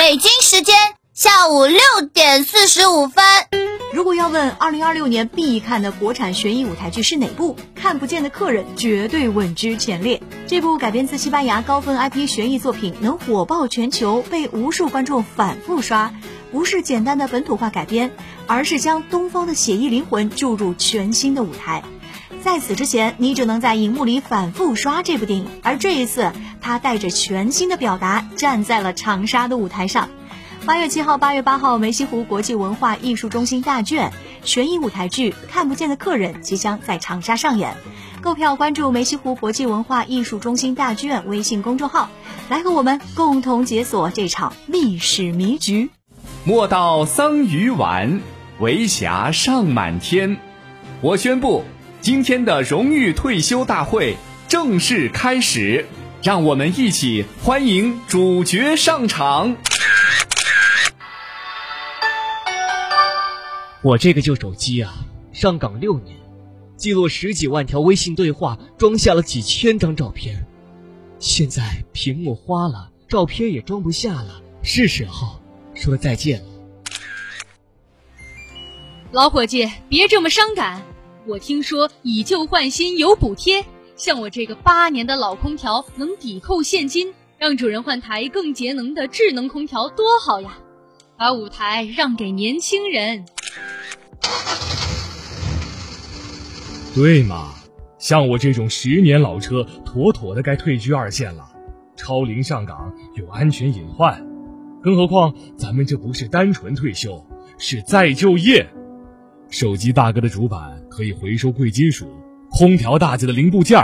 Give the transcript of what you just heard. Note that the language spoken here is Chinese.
北京时间下午6点45分。 如果要问2026年必看的国产悬疑舞台剧是哪部，看不见的客人绝对稳居前列。这部改编自西班牙高分 IP 悬疑作品能火爆全球，被无数观众反复刷，不是简单的本土化改编，而是将东方的写意灵魂注入全新的舞台。在此之前，你只能在荧幕里反复刷这部电影，而这一次它带着全新的表达站在了长沙的舞台上。8月7号、8月8号，梅溪湖国际文化艺术中心大剧院悬疑舞台剧《看不见的客人》即将在长沙上演。购票关注梅溪湖国际文化艺术中心大剧院微信公众号，来和我们共同解锁这场历史迷局。 莫道桑榆晚，为霞尚满天。我宣布，今天的荣誉退休大会正式开始，让我们一起欢迎主角上场。 我这个旧手机啊，上岗6年，记录10几万条微信对话，装下了几千张照片。现在屏幕花了，照片也装不下了，是时候说再见了。 老伙计，别这么伤感。我听说以旧换新有补贴，像我这个8年的老空调能抵扣现金，让主人换台更节能的智能空调多好呀！把舞台让给年轻人。 对嘛，像我这种10年老车，妥妥的该退居2线了。超龄上岗有安全隐患，更何况咱们这不是单纯退休，是再就业。手机大哥的主板可以回收贵金属，空调大姐的零部件